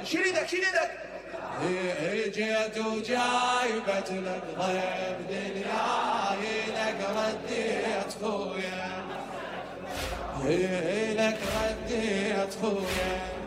شيل ايدك شيل ايدك. جيت وجايبت لك ضيف دنياي لك رديت خويا، لك رديت خويا.